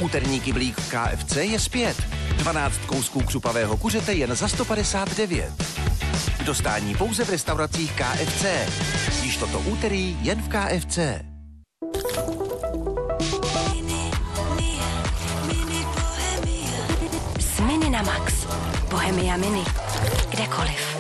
Úterní kyblík v KFC je zpět. 12 kousků křupavého kuřete jen za 159. K dostání pouze v restauracích KFC. Již toto úterý jen v KFC. S Mini na Max. Bohemia Mini. Kdekoliv.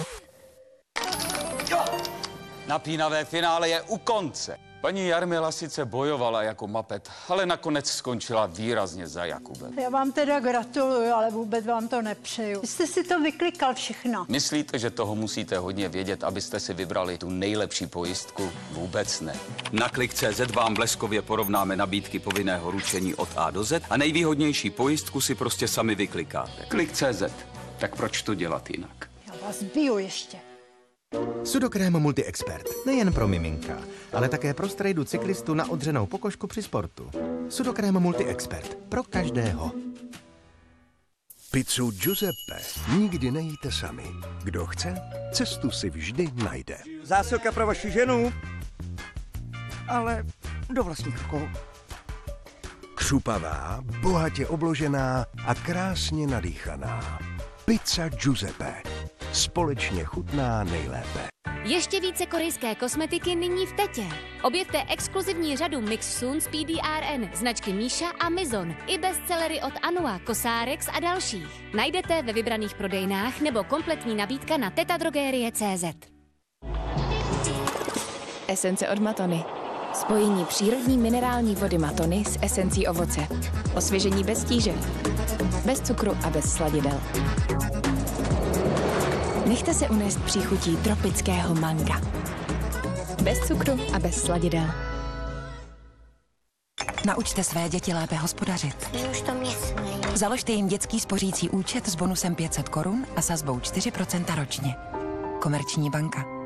Napínavé finále je u konce. Paní Jarmila sice bojovala jako mapet, ale nakonec skončila výrazně za Jakubem. Já vám teda gratuluju, ale vůbec vám to nepřeju. Vy jste si to vyklikal všechno. Myslíte, že toho musíte hodně vědět, abyste si vybrali tu nejlepší pojistku? Vůbec ne. Na Klik.cz vám bleskově porovnáme nabídky povinného ručení od A do Z a nejvýhodnější pojistku si prostě sami vyklikáte. Klik.cz. Tak proč to dělat jinak? Já vás biju ještě. Sudokrém Multi-Expert. Nejen pro miminka, ale také pro strejdu cyklistu na odřenou pokožku při sportu. Sudokrém Multi-Expert. Pro každého. Pizzu Giuseppe nikdy nejíte sami. Kdo chce, cestu si vždy najde. Zásilka pro vaši ženu, ale do vlastních rukou. Křupavá, bohatě obložená a krásně nadýchaná. Pizza Giuseppe. Společně chutná nejlépe. Ještě více korejské kosmetiky nyní v Tetě. Objevte exkluzivní řadu Mix Sun z PDRN, značky Míša a Mizon, i bestsellery od Anua, Cosrx a dalších. Najdete ve vybraných prodejnách nebo kompletní nabídka na tetadrogerie.cz. Esence od Matony. Spojení přírodní minerální vody Matony s esencí ovoce. Osvěžení bez tíže. Bez cukru a bez sladidel. Nechte se unést příchutí tropického manga. Bez cukru a bez sladidel. Naučte své děti lépe hospodařit. Už to mě smějí. Založte jim dětský spořící účet s bonusem 500 korun a sazbou 4% ročně. Komerční banka.